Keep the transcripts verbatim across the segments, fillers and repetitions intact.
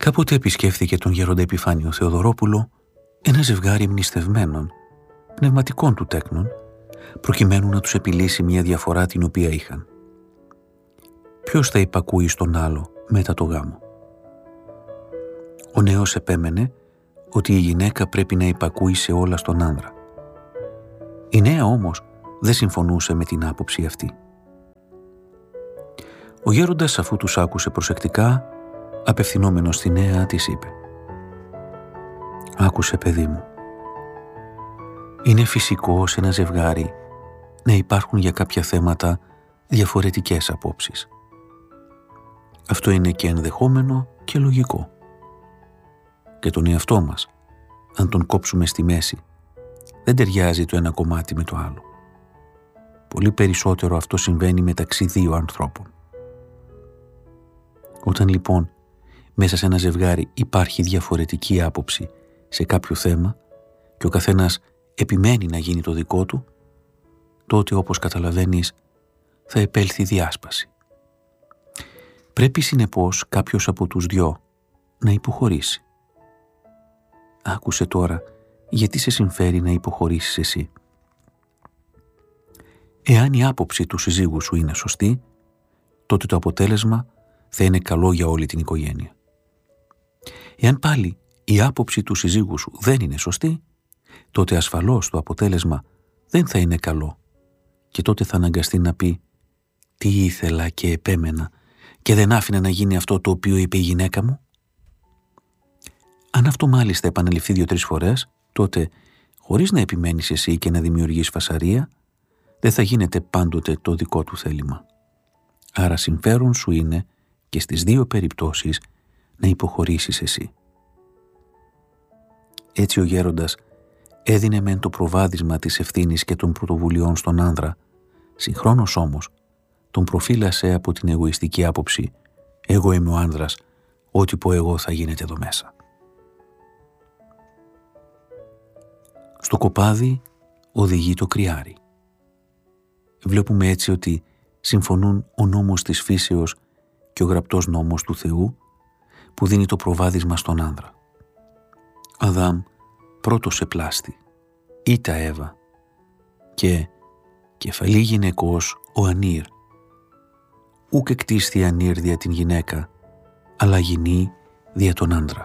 Κάποτε επισκέφθηκε τον γέροντα Επιφάνιο Θεοδωρόπουλο ένα ζευγάρι μνηστευμένων, πνευματικών του τέκνων, προκειμένου να τους επιλύσει μια διαφορά την οποία είχαν. Ποιος θα υπακούει στον άλλο μετά το γάμο? Ο νέος επέμενε ότι η γυναίκα πρέπει να υπακούει σε όλα στον άνδρα. Η νέα όμως δεν συμφωνούσε με την άποψη αυτή. Ο γέροντας, αφού τους άκουσε προσεκτικά, απευθυνόμενος στη νέα, της είπε: «Άκουσε, παιδί μου, είναι φυσικό σε ένα ζευγάρι να υπάρχουν για κάποια θέματα διαφορετικές απόψεις. Αυτό είναι και ενδεχόμενο και λογικό. Και τον εαυτό μας, αν τον κόψουμε στη μέση, δεν ταιριάζει το ένα κομμάτι με το άλλο. Πολύ περισσότερο αυτό συμβαίνει μεταξύ δύο ανθρώπων. Όταν λοιπόν μέσα σε ένα ζευγάρι υπάρχει διαφορετική άποψη σε κάποιο θέμα και ο καθένας επιμένει να γίνει το δικό του, τότε, όπως καταλαβαίνεις, θα επέλθει διάσπαση. Πρέπει συνεπώς κάποιος από τους δυο να υποχωρήσει. Άκουσε τώρα γιατί σε συμφέρει να υποχωρήσεις εσύ. Εάν η άποψη του συζύγου σου είναι σωστή, τότε το αποτέλεσμα θα είναι καλό για όλη την οικογένεια. Εάν πάλι η άποψη του συζύγου σου δεν είναι σωστή, τότε ασφαλώς το αποτέλεσμα δεν θα είναι καλό και τότε θα αναγκαστεί να πει «Τι ήθελα και επέμενα και δεν άφηνα να γίνει αυτό το οποίο είπε η γυναίκα μου». Αν αυτό μάλιστα επαναληφθεί δύο-τρεις φορές, τότε, χωρίς να επιμένεις εσύ και να δημιουργείς φασαρία, δεν θα γίνεται πάντοτε το δικό του θέλημα. Άρα συμφέρον σου είναι και στις δύο περιπτώσεις να υποχωρήσεις εσύ. Έτσι ο γέροντας έδινε μεν το προβάδισμα της ευθύνης και των πρωτοβουλειών στον άνδρα, συγχρόνως όμως τον προφύλασε από την εγωιστική άποψη «Εγώ είμαι ο άνδρας, ό,τι πω εγώ θα γίνεται εδώ μέσα». Στο κοπάδι οδηγεί το κρυάρι. Βλέπουμε έτσι ότι συμφωνούν ο νόμος της φύσεως και ο γραπτός νόμος του Θεού που δίνει το προβάδισμα στον άνδρα. Αδάμ πρώτος επλάστη, ήτα Εύα και κεφαλή γυναικός ο Ανήρ. Ούκ εκτίσθη Ανήρ δια την γυναίκα, αλλά γυνή δια τον άνδρα.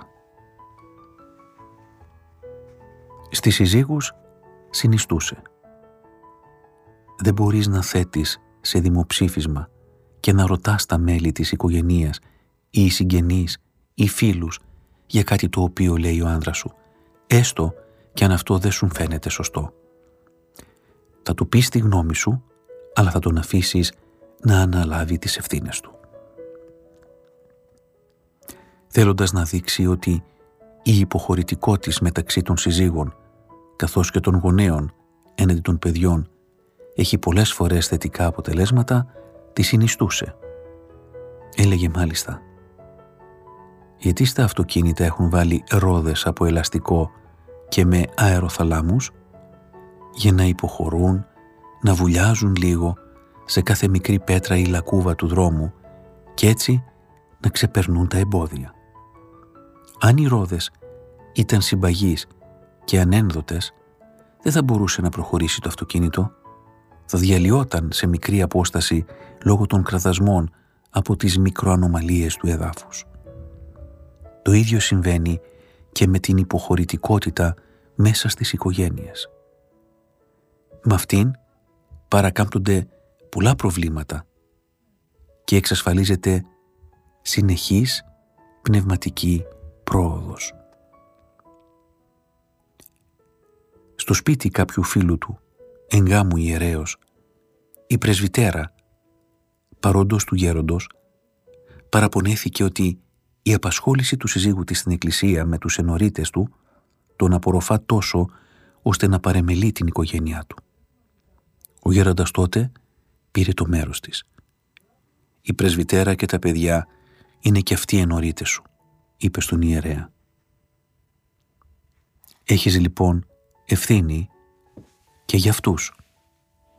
Στις συζύγους συνιστούσε. Δεν μπορείς να θέτεις σε δημοψήφισμα και να ρωτάς τα μέλη της οικογενείας ή οι συγγενείς ή φίλους για κάτι το οποίο λέει ο άνδρας σου, έστω και αν αυτό δεν σου φαίνεται σωστό. Θα του πεις τη γνώμη σου, αλλά θα τον αφήσεις να αναλάβει τις ευθύνες του. Θέλοντας να δείξει ότι η υποχωρητικότης μεταξύ των συζύγων καθώς και των γονέων έναντι των παιδιών έχει πολλές φορές θετικά αποτελέσματα, τη συνιστούσε. Έλεγε μάλιστα: «Γιατί στα αυτοκίνητα έχουν βάλει ρόδες από ελαστικό και με αεροθαλάμους, για να υποχωρούν, να βουλιάζουν λίγο σε κάθε μικρή πέτρα ή λακκούβα του δρόμου και έτσι να ξεπερνούν τα εμπόδια. Αν οι ρόδες ήταν συμπαγείς και ανένδοτες, δεν θα μπορούσε να προχωρήσει το αυτοκίνητο, θα διαλυόταν σε μικρή απόσταση λόγω των κραδασμών από τις μικροανομαλίες του εδάφους. Το ίδιο συμβαίνει και με την υποχωρητικότητα μέσα στις οικογένειες. Με αυτήν παρακάμπτονται πολλά προβλήματα και εξασφαλίζεται συνεχής πνευματική πρόοδος. Στο σπίτι κάποιου φίλου του, εγκάμου ιερέως, η πρεσβυτέρα, παρόντος του γέροντος, παραπονέθηκε ότι η απασχόληση του συζύγου της στην εκκλησία με τους ενορίτες του τον απορροφά τόσο ώστε να παρεμελεί την οικογένειά του. Ο γέροντας τότε πήρε το μέρος της. «Η πρεσβυτέρα και τα παιδιά είναι και αυτοί ενορίτες σου», είπε στον ιερέα. «Έχεις λοιπόν ευθύνη και για αυτούς».